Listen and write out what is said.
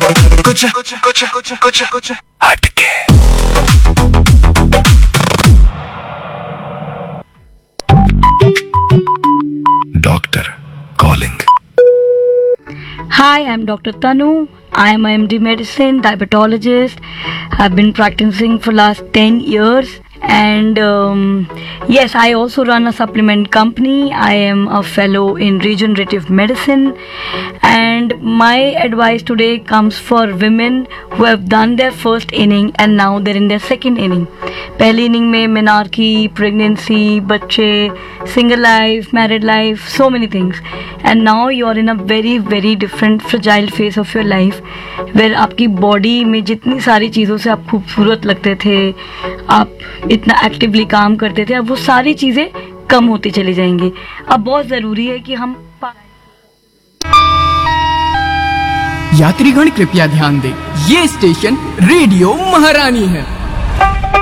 कुछ कुछ कुछ कुछ कुछ कुछ हटके। Doctor calling. Hi, I'm Dr. Tanu. I am a MD Medicine diabetologist. I've been practicing for last 10 years. And yes, I also run a supplement company. I am a fellow in regenerative medicine. And my advice today comes for women who have done their first inning and now they're in their second inning. पहली inning में menarche, pregnancy, बच्चे, single life, married life, so many things. And now you are in a very very different fragile phase of your life where आपकी body में जितनी सारी चीज़ों से आप खूबसूरत लगते थे, आप इतना एक्टिवली काम करते थे, अब वो सारी चीज़ें कम होती चली जाएंगी. अब बहुत ज़रूरी है कि हम यात्रीगण कृपया ध्यान दें, ये स्टेशन रेडियो महारानी है.